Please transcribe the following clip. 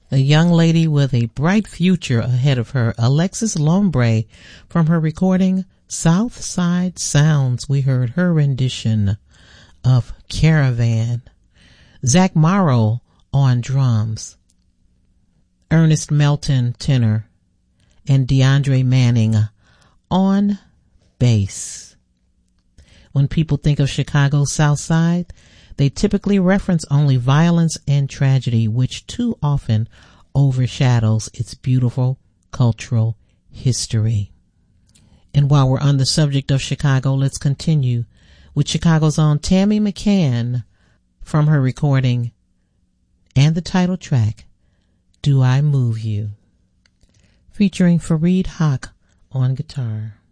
A young lady with a bright future ahead of her, Alexis Lombre, from her recording South Side Sounds. We heard her rendition of Caravan. Zach Morrow on drums, Ernest Melton tenor, and DeAndre Manning on bass. When people think of Chicago's South Side, they typically reference only violence and tragedy, which too often overshadows its beautiful cultural history. And while we're on the subject of Chicago, let's continue with Chicago's own Tammy McCann from her recording and the title track, Do I Move You, featuring Fareed Haq on guitar.